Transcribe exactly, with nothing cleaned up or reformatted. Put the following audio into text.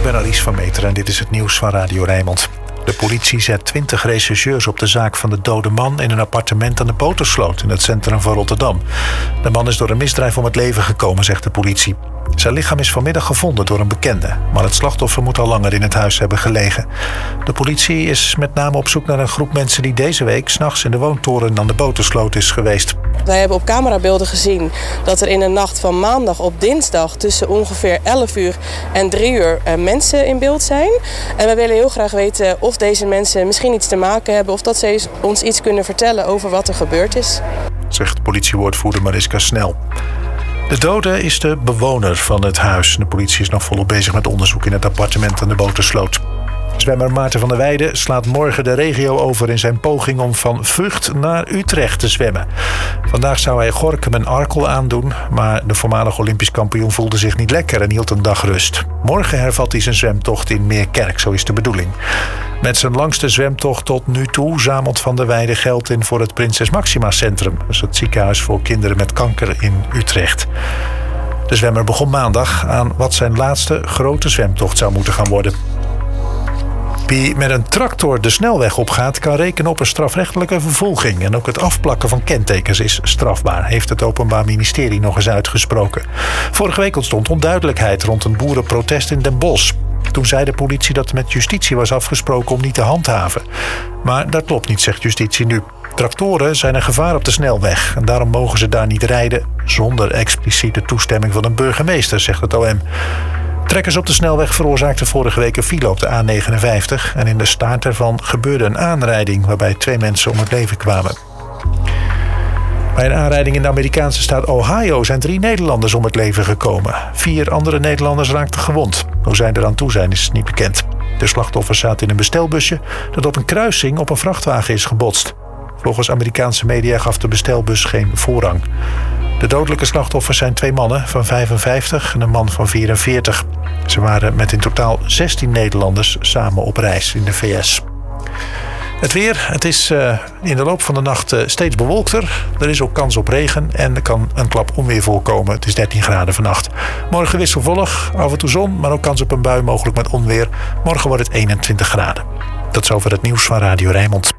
ben Alice van Meter en dit is het nieuws van Radio Rijnmond. De politie zet twintig rechercheurs op de zaak van de dode man in een appartement aan de Botersloot in het centrum van Rotterdam. De man is door een misdrijf om het leven gekomen, zegt de politie. Zijn lichaam is vanmiddag gevonden door een bekende, maar het slachtoffer moet al langer in het huis hebben gelegen. De politie is met name op zoek naar een groep mensen die deze week 's nachts in de woontoren aan de Botersloot is geweest. Wij hebben op camerabeelden gezien dat er in de nacht van maandag op dinsdag tussen ongeveer elf uur en drie uur mensen in beeld zijn. En we willen heel graag weten of deze mensen misschien iets te maken hebben of dat ze ons iets kunnen vertellen over wat er gebeurd is. Zegt politiewoordvoerder Mariska Snel. De dode is de bewoner van het huis. De politie is nog volop bezig met onderzoek in het appartement aan de Botersloot. Zwemmer Maarten van der Weijden slaat morgen de regio over in zijn poging om van Vught naar Utrecht te zwemmen. Vandaag zou hij Gorinchem en Arkel aandoen, maar de voormalig Olympisch kampioen voelde zich niet lekker en hield een dag rust. Morgen hervat hij zijn zwemtocht in Meerkerk, zo is de bedoeling. Met zijn langste zwemtocht tot nu toe zamelt Van der Weijden geld in voor het Prinses Maxima Centrum. Dat is het ziekenhuis voor kinderen met kanker in Utrecht. De zwemmer begon maandag aan wat zijn laatste grote zwemtocht zou moeten gaan worden. Wie met een tractor de snelweg opgaat, kan rekenen op een strafrechtelijke vervolging. En ook het afplakken van kentekens is strafbaar, heeft het Openbaar Ministerie nog eens uitgesproken. Vorige week ontstond onduidelijkheid rond een boerenprotest in Den Bosch. Toen zei de politie dat er met justitie was afgesproken om niet te handhaven. Maar dat klopt niet, zegt justitie nu. Tractoren zijn een gevaar op de snelweg en daarom mogen ze daar niet rijden zonder expliciete toestemming van een burgemeester, zegt het O M. Trekkers op de snelweg veroorzaakten vorige week een file op de A negenenvijftig... en in de staart ervan gebeurde een aanrijding waarbij twee mensen om het leven kwamen. Bij een aanrijding in de Amerikaanse staat Ohio zijn drie Nederlanders om het leven gekomen. Vier andere Nederlanders raakten gewond. Hoe zij eraan toe zijn is niet bekend. De slachtoffers zaten in een bestelbusje dat op een kruising op een vrachtwagen is gebotst. Volgens Amerikaanse media gaf de bestelbus geen voorrang. De dodelijke slachtoffers zijn twee mannen van vijfenvijftig en een man van vierenveertig. Ze waren met in totaal zestien Nederlanders samen op reis in de V S. Het weer, het is uh, in de loop van de nacht uh, steeds bewolkter. Er is ook kans op regen en er kan een klap onweer voorkomen. Het is dertien graden vannacht. Morgen wisselvallig, af en toe zon, maar ook kans op een bui, mogelijk met onweer. Morgen wordt het eenentwintig graden. Tot zover het nieuws van Radio Rijnmond.